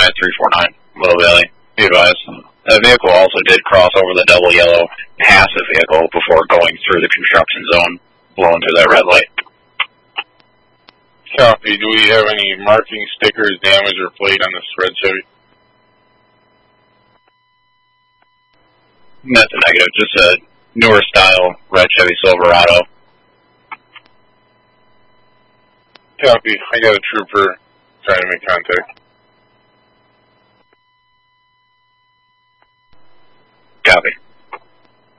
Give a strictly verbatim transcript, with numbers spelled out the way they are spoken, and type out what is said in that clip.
five three four nine, Little Valley. Be advised. That vehicle also did cross over the double yellow passive vehicle before going through the construction zone, blowing through that red light. Copy. Do we have any marking, stickers, damage, or plate on this red Chevy? That's a negative. Just a newer style red Chevy Silverado. Copy. I got a trooper trying to make contact. Copy.